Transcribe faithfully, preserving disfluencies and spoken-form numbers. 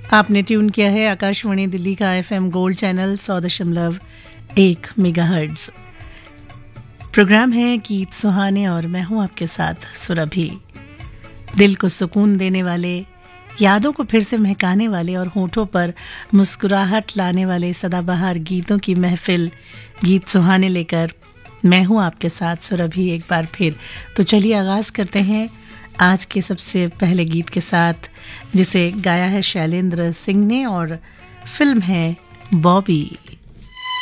आपने ट्यून किया है आकाशवाणी दिल्ली का एफएम गोल्ड चैनल सौ दशमलव एक मेगाहर्ट्ज। प्रोग्राम है गीत सुहाने और मैं हूं आपके साथ सुरभि। दिल को सुकून देने वाले, यादों को फिर से महकाने वाले और होठों पर मुस्कुराहट लाने वाले सदाबहार गीतों की महफिल गीत सुहाने लेकर मैं हूं आपके साथ सुरभि एक बार फिर। तो चलिए आगाज़ करते हैं आज के सबसे पहले गीत के साथ, जिसे गाया है शैलेंद्र सिंह ने और फिल्म है बॉबी।